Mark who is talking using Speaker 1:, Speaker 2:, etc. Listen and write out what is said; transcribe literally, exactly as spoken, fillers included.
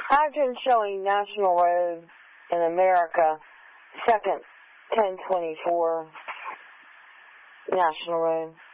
Speaker 1: Hydrogen showing National Road in America, second, ten twenty-four, National Road.